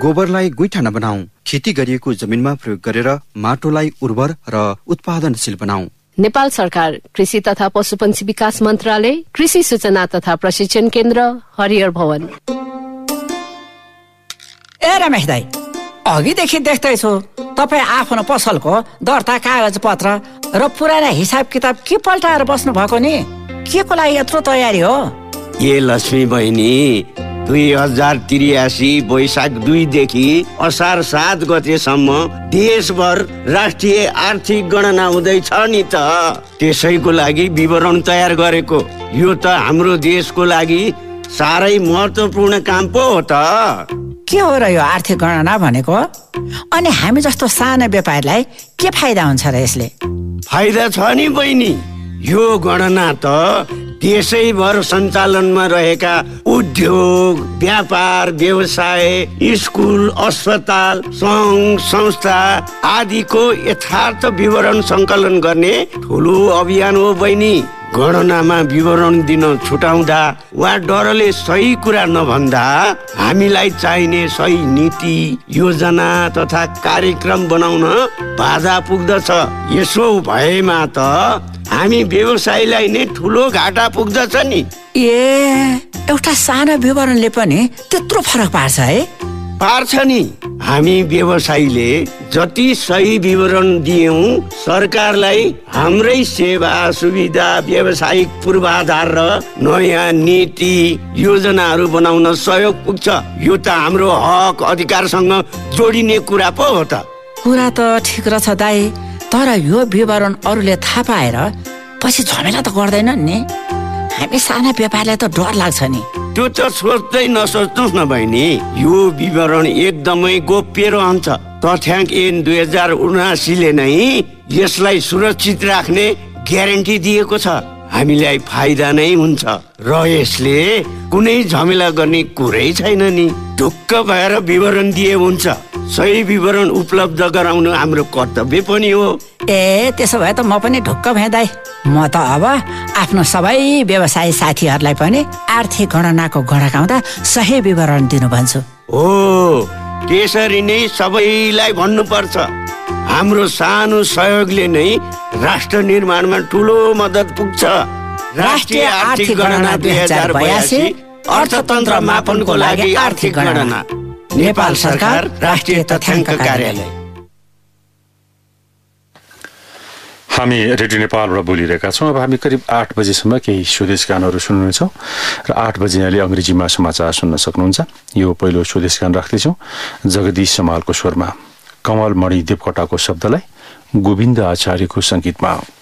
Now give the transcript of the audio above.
गोबरलाई गुइठा नबनाऊ। खेती गरिएको जमिनमा प्रयोग गरेर माटोलाई उर्वर र उत्पादनशील बनाऊ। नेपाल सरकार कृषि तथा पशुपन्छी विकास मन्त्रालय, कृषि सूचना तथा प्रशिक्षण केन्द्र, हरिहर भवन। ए रमेश दाई, अघिदेखि देख्दैछु तपाईँ आफ्नो पसलको दर्ता कागज पत्र र पुराना हिसाब किताब के पल्टाएर बस्नु भएको नि? के को लागि यत्रो तयारी हो? ए लक्ष्मी बहिनी, 2083 वैशाख 2 देखि असार 7 गतेसम्म देशभर राष्ट्रिय आर्थिक गणना हुँदैछ नि त। त्यसैको लागि विवरण तयार गरेको। यो त हाम्रो देशको लागि साह्रै महत्त्वपूर्ण काम पो हो त। के हो र यो आर्थिक गणना भनेको? अनि हामी जस्तो सानो व्यापारीलाई के फाइदा हुन्छ र यसले? फाइदा छ नि बहिनी। यो गणना त देशैभर सञ्चालनमा रहेका उद्योग, व्यापार, व्यवसाय, स्कुल, अस्पताल, सङ्घ संस्था आदिको यथार्थ विवरण सङ्कलन गर्ने ठुलो अभियान हो बहिनी। गणनामा विवरण दिन छुटाउँदा वा डरले सही कुरा नभन्दा हामीलाई चाहिने सही नीति, योजना तथा कार्यक्रम बनाउन बाधा पुग्दछ। यसो भएमा त हामी व्यवसायीलाई नै ठुलो घाटा पुग्दछ नि। ए, एउटा सानो विवरणले पनि त्यत्रो फरक पार्छ है? पार्छ नि। हामी व्यवसायीले जति सही विवरण दियौं, सरकारलाई हाम्रै सेवा सुविधा, व्यावसायिक पूर्वाधार र नयाँ नीति योजनाहरू बनाउन सहयोग पुग्छ। यो त हाम्रो हक अधिकारसँग जोडिने कुरा पो हो त। कुरा त ठिक रहेछ दाइ, तर यो विवरण अरूले थाहा पाएर पछि झमेला त गर्दैनन् नि? हामी साना व्यापारलाई त डर लाग्छ नि। त्यो त सोच्दै नसोच्नुहोस् न बहिनी। यो विवरण एकदमै गोप्य रहन्छ। तथ्याङ्क ऐन 2079ले नै यसलाई सुरक्षित राख्ने ग्यारेन्टी दिएको छ। हामीलाई फाइदा नै हुन्छ र यसले कुनै झमेला गर्ने कुरै छैन नि। ढुक्क भएर विवरण दिए हुन्छ। सही विवरण उपलब्ध गराउनु हाम्रो कर्तव्य पनि हो। ए, त्यसो भए त म पनि ढुक्क भएँ दाइ। म त अब आफ्नो सबै व्यवसायी साथीहरूलाई पनि आर्थिक गणनाको गणकाउँदा सही विवरण दिनु भन्छु। हो, त्यसरी नै सबैलाई भन्नुपर्छ। हाम्रो सानो सहयोगले नै राष्ट्र निर्माणमा ठुलो मद्दत पुग्छ। राष्ट्रिय आर्थिक गणना 2082 अर्थतन्त्र मापनको लागि आर्थिक गणना, नेपाल सरकार, राष्ट्रिय तथ्याङ्क कार्यालय। हामी रेडियो नेपालबाट बोलिरहेका छौँ। अब हामी करिब 8 बजेसम्म केही स्वदेश गानहरू सुन्नेछौँ र 8 बजे यहाँले अङ्ग्रेजीमा समाचार सुन्न सक्नुहुन्छ। यो पहिलो स्वदेश गान राख्दैछौँ जगदीश समालको स्वरमा, कमल मणि देवकोटाको शब्दलाई गोविन्द आचार्यको सङ्गीतमा।